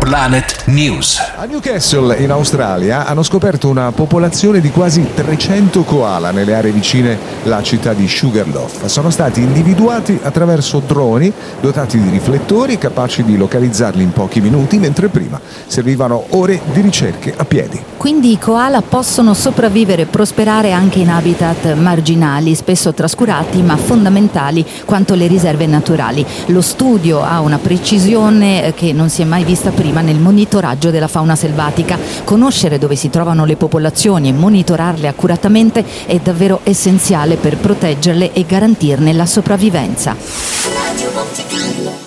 Planet News. A Newcastle, in Australia, hanno scoperto una popolazione di quasi 300 koala nelle aree vicine alla città di Sugarloaf. Sono stati individuati attraverso droni dotati di riflettori capaci di localizzarli in pochi minuti, mentre prima servivano ore di ricerche a piedi. Quindi i koala possono sopravvivere e prosperare anche in habitat marginali, spesso trascurati ma fondamentali quanto le riserve naturali. Lo studio ha una precisione che non si è mai vista prima nel monitoraggio della fauna selvatica. Conoscere dove si trovano le popolazioni e monitorarle accuratamente è davvero essenziale per proteggerle e garantirne la sopravvivenza.